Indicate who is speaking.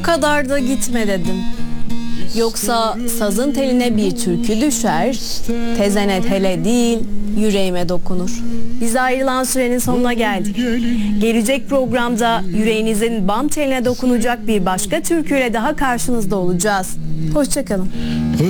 Speaker 1: kadar da gitme dedim. Yoksa sazın teline bir türkü düşer, tezene tele değil, yüreğime dokunur. Bize ayrılan sürenin sonuna geldik. Gelecek programda yüreğinizin bam teline dokunacak bir başka türküyle daha karşınızda olacağız. Hoşça kalın.